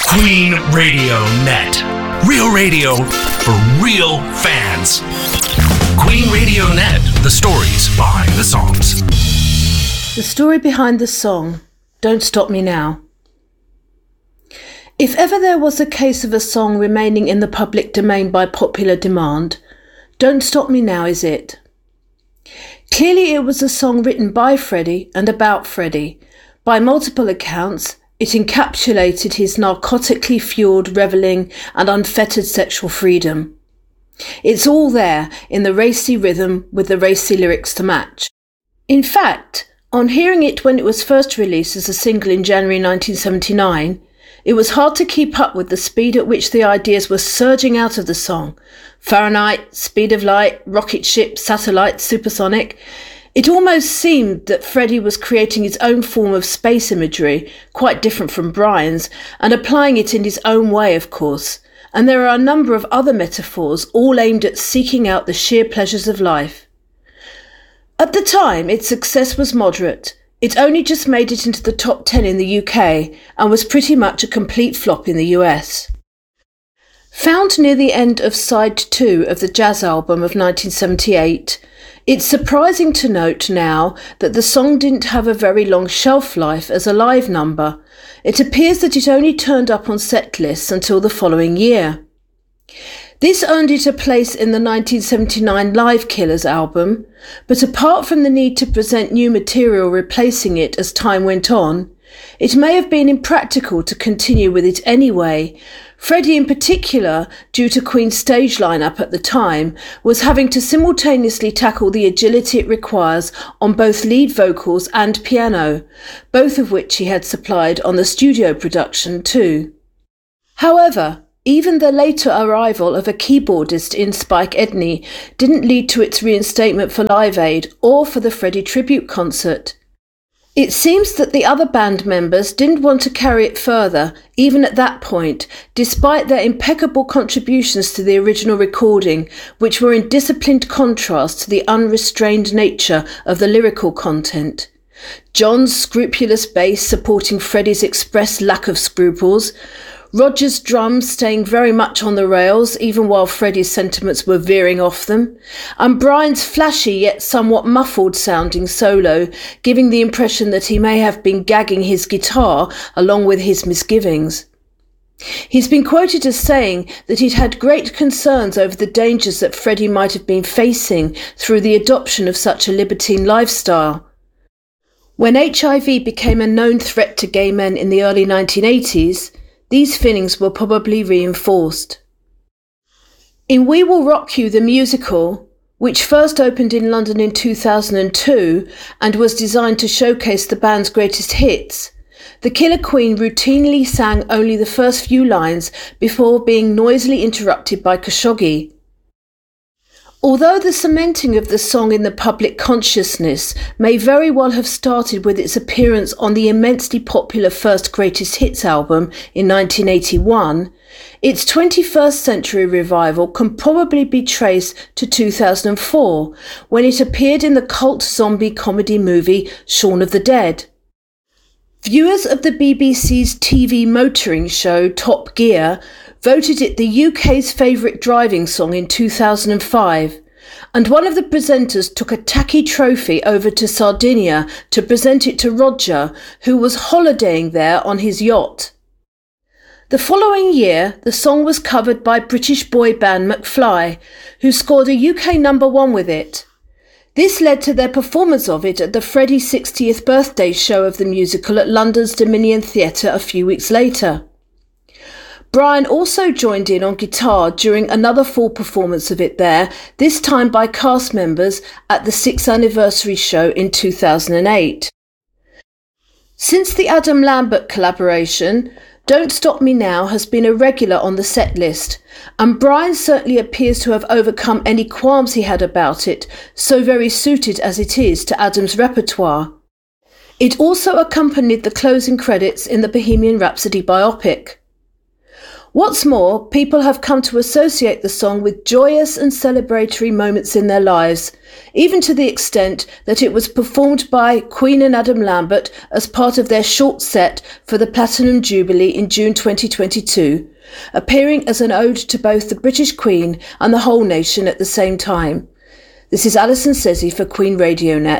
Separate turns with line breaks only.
Queen Radio Net. Real radio for real fans. Queen Radio Net. The stories behind the songs.
The story behind the song, Don't Stop Me Now. If ever there was a case of a song remaining in the public domain by popular demand, Don't Stop Me Now is it. Clearly it was a song written by Freddie and about Freddie. By multiple accounts, it encapsulated his narcotically fueled revelling and unfettered sexual freedom. It's all there in the racy rhythm with the racy lyrics to match. In fact, on hearing it when it was first released as a single in January 1979, it was hard to keep up with the speed at which the ideas were surging out of the song. Fahrenheit, speed of light, rocket ship, satellite, supersonic. It almost seemed that Freddie was creating his own form of space imagery, quite different from Brian's, and applying it in his own way, of course. And there are a number of other metaphors, all aimed at seeking out the sheer pleasures of life. At the time, its success was moderate. It only just made it into the top 10 in the UK and was pretty much a complete flop in the US. Found near the end of side 2 of the jazz album of 1978, it's surprising to note now that the song didn't have a very long shelf life as a live number. It appears that it only turned up on set lists until the following year. This earned it a place in the 1979 Live Killers album, but apart from the need to present new material replacing it as time went on, it may have been impractical to continue with it anyway. Freddie in particular, due to Queen's stage lineup at the time, was having to simultaneously tackle the agility it requires on both lead vocals and piano, both of which he had supplied on the studio production too. However, even the later arrival of a keyboardist in Spike Edney didn't lead to its reinstatement for Live Aid or for the Freddie tribute concert. It seems that the other band members didn't want to carry it further, even at that point, despite their impeccable contributions to the original recording, which were in disciplined contrast to the unrestrained nature of the lyrical content. John's scrupulous bass supporting Freddie's expressed lack of scruples, Roger's drums staying very much on the rails even while Freddie's sentiments were veering off them, and Brian's flashy yet somewhat muffled sounding solo, giving the impression that he may have been gagging his guitar along with his misgivings. He's been quoted as saying that he'd had great concerns over the dangers that Freddie might have been facing through the adoption of such a libertine lifestyle. When HIV became a known threat to gay men in the early 1980s, these feelings were probably reinforced. In We Will Rock You the musical, which first opened in London in 2002 and was designed to showcase the band's greatest hits, the Killer Queen routinely sang only the first few lines before being noisily interrupted by Khashoggi. Although the cementing of the song in the public consciousness may very well have started with its appearance on the immensely popular First Greatest Hits album in 1981, its 21st century revival can probably be traced to 2004, when it appeared in the cult zombie comedy movie Shaun of the Dead. Viewers of the BBC's TV motoring show Top Gear voted it the UK's favourite driving song in 2005, and one of the presenters took a tacky trophy over to Sardinia to present it to Roger, who was holidaying there on his yacht. The following year, the song was covered by British boy band McFly, who scored a UK #1 with it. This led to their performance of it at the Freddie 60th birthday show of the musical at London's Dominion Theatre a few weeks later. Brian also joined in on guitar during another full performance of it there, this time by cast members at the 6th anniversary show in 2008. Since the Adam Lambert collaboration, Don't Stop Me Now has been a regular on the set list, and Brian certainly appears to have overcome any qualms he had about it, so very suited as it is to Adam's repertoire. It also accompanied the closing credits in the Bohemian Rhapsody biopic. What's more, people have come to associate the song with joyous and celebratory moments in their lives, even to the extent that it was performed by Queen and Adam Lambert as part of their short set for the Platinum Jubilee in June 2022, appearing as an ode to both the British Queen and the whole nation at the same time. This is Alison Sezzi for Queen Radio Net.